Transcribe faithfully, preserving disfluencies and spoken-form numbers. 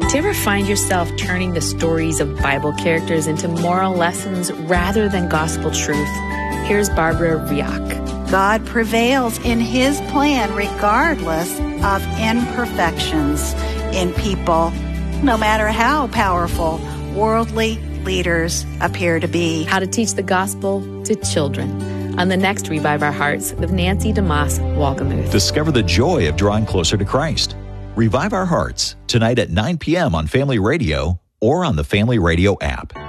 Do you ever find yourself turning the stories of Bible characters into moral lessons rather than gospel truth? Here's Barbara Riach. God prevails in His plan regardless of imperfections in people, no matter how powerful worldly leaders appear to be. How to teach the gospel to children on the next Revive Our Hearts with Nancy DeMoss Wolgemuth. Discover the joy of drawing closer to Christ. Revive Our Hearts tonight at nine p.m. on Family Radio or on the Family Radio app.